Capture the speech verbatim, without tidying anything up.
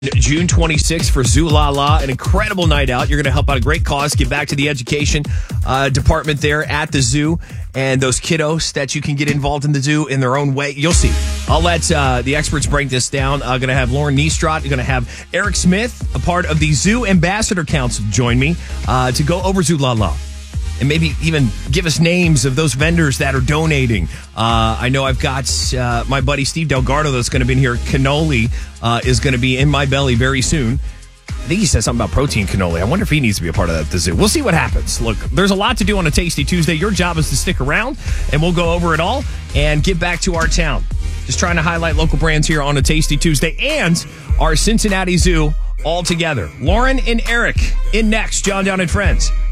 June twenty-sixth for Zoo La La, an incredible night out. You're going to help out a great cause, give back to the education uh, department there at the zoo, and those kiddos that you can get involved in the zoo in their own way. You'll see. I'll let uh, the experts break this down. I'm going to have Lauren Niestrot. You're going to have Eric Smith, a part of the Zoo Ambassador Council, join me uh, to go over Zoo La La. And maybe even give us names of those vendors that are donating. Uh, I know I've got uh, my buddy Steve Delgardo that's going to be in here. Cannoli uh, is going to be in my belly very soon. I think he said something about protein cannoli. I wonder if he needs to be a part of that at the zoo. We'll see what happens. Look, there's a lot to do on a Tasty Tuesday. Your job is to stick around, and we'll go over it all and get back to our town. Just trying to highlight local brands here on a Tasty Tuesday and our Cincinnati Zoo all together. Lauren and Eric in next. John Down and Friends.